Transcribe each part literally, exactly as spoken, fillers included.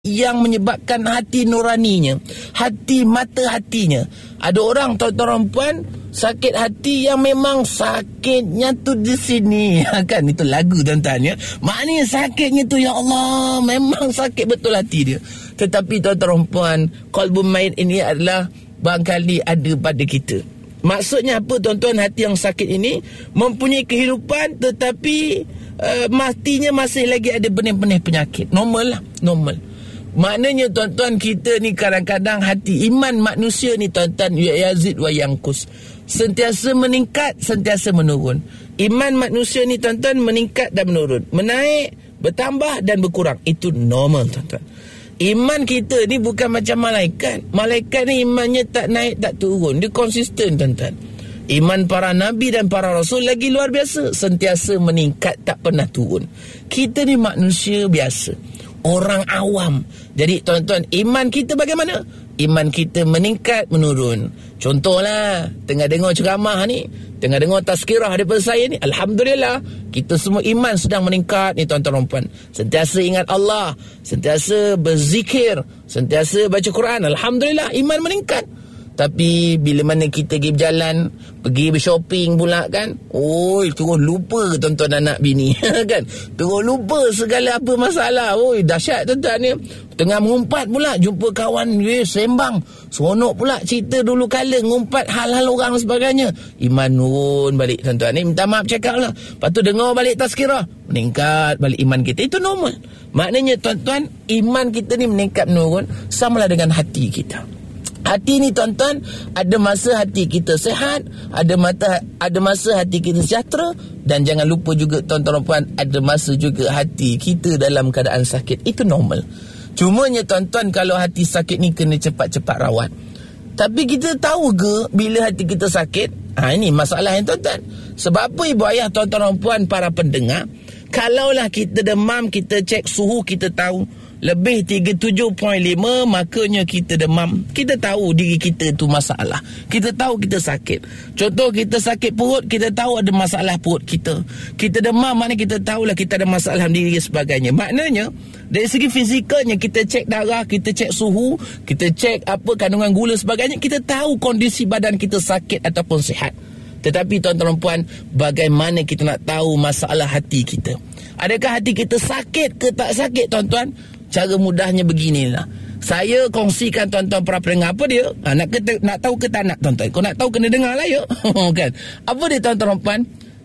yang menyebabkan hati nuraninya, hati mata hatinya. Ada orang tuan-tuan puan sakit hati yang memang sakitnya tu di sini. Kan itu lagu tuan-tuan ya. Maknanya sakitnya tu ya Allah, memang sakit betul hati dia. Tetapi tuan-tuan puan, qalbun mayyit ini adalah barangkali ada pada kita. Maksudnya apa tuan-tuan? Hati yang sakit ini mempunyai kehidupan tetapi uh, matinya masih lagi ada benih-benih penyakit. Normal lah, normal. Maknanya tuan-tuan, kita ni kadang-kadang hati iman manusia ni tuan-tuan yazid wa yanqus, sentiasa meningkat, sentiasa menurun. Iman manusia ni tuan-tuan meningkat dan menurun, menaik, bertambah dan berkurang. Itu normal tuan-tuan. Iman kita ni bukan macam malaikat. Malaikat ni imannya tak naik tak turun, dia konsisten tuan-tuan. Iman para nabi dan para rasul lagi luar biasa, sentiasa meningkat, tak pernah turun. Kita ni manusia biasa, orang awam. Jadi tuan-tuan, iman kita bagaimana? Iman kita meningkat, menurun. Contohlah, tengah dengar ceramah ni, tengah dengar tazkirah daripada saya ni, alhamdulillah, kita semua iman sedang meningkat ni tuan-tuan puan. Sentiasa ingat Allah, sentiasa berzikir, sentiasa baca Quran, alhamdulillah, iman meningkat. Tapi bila mana kita pergi berjalan, pergi bershopping pula kan, oi, terus lupa tuan-tuan anak bini kan, terus lupa segala apa masalah. Oi, dahsyat tuan-tuan ni. Tengah mengumpat pula, jumpa kawan dia sembang, seronok pula cerita dulu kala, ngumpat hal-hal orang dan sebagainya. Iman nurun balik tuan-tuan ni, minta maaf cakap lah. Lepas tu dengar balik tazkirah, meningkat balik iman kita. Itu normal. Maknanya tuan-tuan, iman kita ni meningkat menurun samalah dengan hati kita. Hati ni tuan-tuan, ada masa hati kita sehat, ada mata ada masa hati kita sejahtera, dan jangan lupa juga tuan-tuan puan, ada masa juga hati kita dalam keadaan sakit. Itu normal. Cumanya tuan-tuan, kalau hati sakit ni kena cepat-cepat rawat. Tapi kita tahu ke bila hati kita sakit? Ha, ini masalah yang tuan-tuan. Sebab apa ibu ayah, tuan-tuan puan, para pendengar, kalaulah kita demam, kita cek suhu, kita tahu lebih tiga puluh tujuh perpuluhan lima, makanya kita demam. Kita tahu diri kita tu masalah. Kita tahu kita sakit. Contoh, kita sakit perut, kita tahu ada masalah perut kita. Kita demam, mana kita tahulah kita ada masalah diri dan sebagainya. Maknanya, dari segi fizikalnya, kita cek darah, kita cek suhu, kita cek apa kandungan gula sebagainya, kita tahu kondisi badan kita sakit ataupun sihat. Tetapi tuan-tuan puan, bagaimana kita nak tahu masalah hati kita? Adakah hati kita sakit ke tak sakit tuan-tuan? Cara mudahnya beginilah. Saya kongsikan tuan-tuan para pendengar. Apa dia? Ha, nak, kata, nak tahu ke tak nak tuan-tuan? Kau nak tahu kena dengar lah ya. Kan? Apa dia tuan-tuan puan?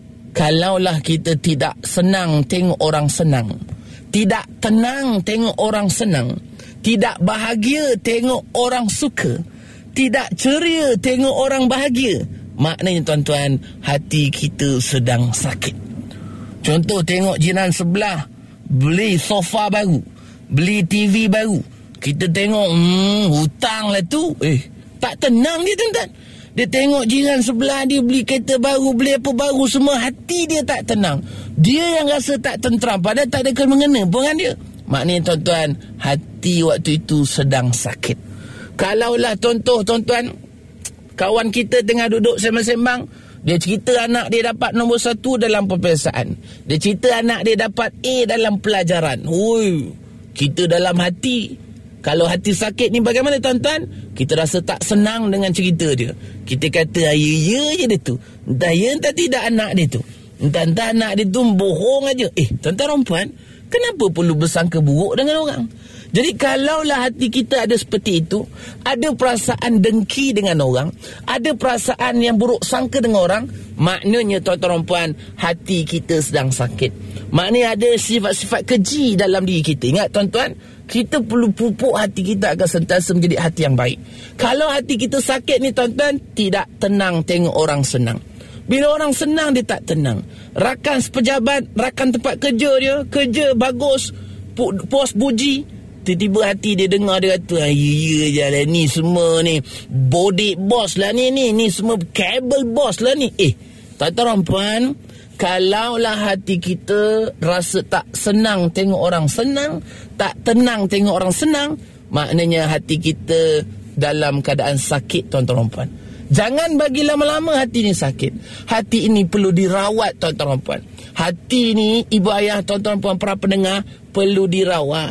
Kalaulah kita tidak senang tengok orang senang, tidak tenang tengok orang senang, tidak bahagia tengok orang suka, tidak ceria tengok orang bahagia, maknanya tuan-tuan, hati kita sedang sakit. Contoh, tengok jiran sebelah beli sofa baru, beli T V baru, kita tengok, hmm, hutang lah tu. Eh, tak tenang dia tuan-tuan. Dia tengok jiran sebelah dia beli kereta baru, beli apa baru semua, hati dia tak tenang. Dia yang rasa tak tenteram, padahal tak ada kena-mengena pun dengan dia. Maknanya tuan-tuan, hati waktu itu sedang sakit. Kalaulah contoh tuan-tuan, kawan kita tengah duduk sembang-sembang, dia cerita anak dia dapat nombor satu dalam peperiksaan, dia cerita anak dia dapat A dalam pelajaran. Ui, kita dalam hati, kalau hati sakit ni bagaimana tuan-tuan? Kita rasa tak senang dengan cerita dia. Kita kata, ya ya je dia tu, entah ya entah tidak anak dia tu, entah-entah anak dia tu bohong aja. Eh, tuan-tuan puan, kenapa perlu bersangka buruk dengan orang? Jadi kalaulah hati kita ada seperti itu, ada perasaan dengki dengan orang, ada perasaan yang buruk sangka dengan orang, maknanya tuan-tuan puan, hati kita sedang sakit. Maknanya ada sifat-sifat keji dalam diri kita. Ingat tuan-tuan, kita perlu pupuk hati kita agar sentiasa menjadi hati yang baik. Kalau hati kita sakit ni tuan-tuan, tidak tenang tengok orang senang. Bila orang senang, dia tak tenang. Rakan sepejabat, rakan tempat kerja dia, kerja bagus, pu- puas puji, tiba-tiba hati dia dengar dia kata, ya ya je lah ni semua ni, bodek bos lah ni, ni ni semua kabel bos lah ni. Eh, tuan-tuan puan, kalaulah hati kita rasa tak senang tengok orang senang, tak tenang tengok orang senang, maknanya hati kita dalam keadaan sakit tuan-tuan puan. Jangan bagi lama-lama hati ni sakit. Hati ini perlu dirawat tuan-tuan puan. Hati ni, ibu ayah, tuan-tuan puan, para pendengar, perlu dirawat.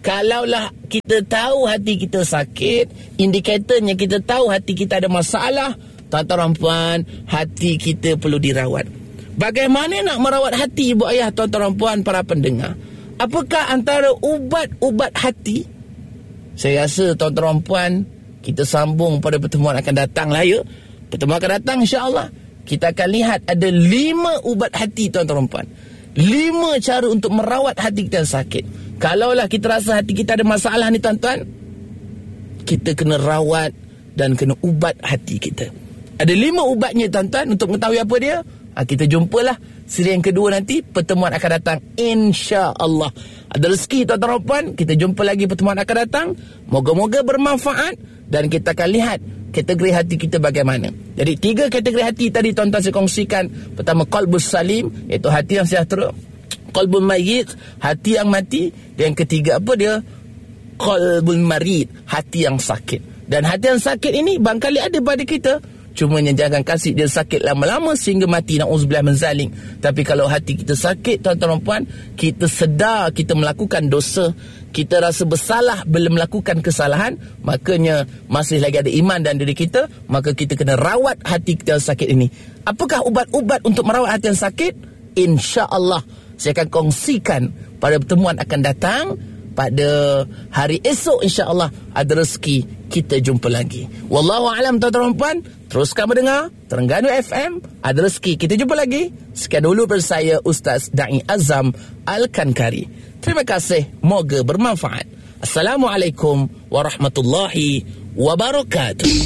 Kalaulah kita tahu hati kita sakit, indikatornya kita tahu hati kita ada masalah, tuan-tuan puan, hati kita perlu dirawat. Bagaimana nak merawat hati ibu ayah, tuan-tuan puan, para pendengar? Apakah antara ubat-ubat hati? Saya rasa tuan-tuan puan, kita sambung pada pertemuan akan datang lah ya. Pertemuan akan datang insya-Allah. Kita akan lihat ada lima ubat hati, tuan-tuan puan. Lima cara untuk merawat hati kita yang sakit. Kalaulah kita rasa hati kita ada masalah ni tuan-tuan, kita kena rawat dan kena ubat hati kita. Ada lima ubatnya tuan-tuan. Untuk mengetahui apa dia, ha, kita jumpalah siri yang kedua nanti. Pertemuan akan datang insya-Allah. Ada rezeki tuan-tuan puan, kita jumpa lagi pertemuan akan datang. Moga-moga bermanfaat dan kita akan lihat kategori hati kita bagaimana. Jadi tiga kategori hati tadi tuan-tuan saya kongsikan. Pertama, qalbus salim, iaitu hati yang sejahtera. Qalbul mayyit, hati yang mati. Dan yang ketiga apa dia? Qalbul marid, hati yang sakit. Dan hati yang sakit ini barangkali ada pada kita, cumanya jangan kasih dia sakit lama-lama sehingga mati, na'udzubillah min zalik. Tapi kalau hati kita sakit tuan-tuan puan, kita sedar kita melakukan dosa, kita rasa bersalah belum melakukan kesalahan, makanya masih lagi ada iman dan diri kita, maka kita kena rawat hati kita yang sakit ini. Apakah ubat-ubat untuk merawat hati yang sakit? Insya-Allah saya akan kongsikan pada pertemuan akan datang. Pada hari esok insya-Allah ada rezeki, kita jumpa lagi. Wallahu a'lam tuan-tuan puan. Teruskan mendengar Terengganu F M. Ada rezeki, kita jumpa lagi. Sekian dulu bersaya Ustaz Da'i Azam Al-Kankari. Terima kasih, moga bermanfaat. Assalamualaikum warahmatullahi wabarakatuh.